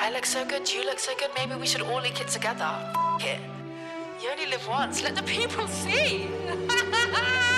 I look so good, you look so good, maybe we should all leak it together. F it. You only live once, let the people see.